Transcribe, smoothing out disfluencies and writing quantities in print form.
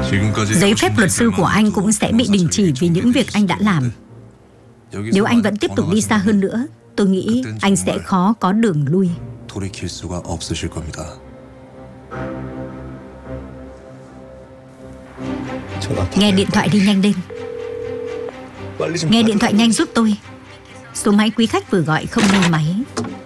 Giấy phép luật sư của anh cũng sẽ bị đình chỉ vì những việc anh đã làm. Nếu anh vẫn tiếp tục đi xa hơn nữa, tôi nghĩ anh sẽ khó có đường lui. Nghe điện thoại đi nhanh lên. Nghe điện thoại nhanh giúp tôi. Số máy quý khách vừa gọi không nghe máy.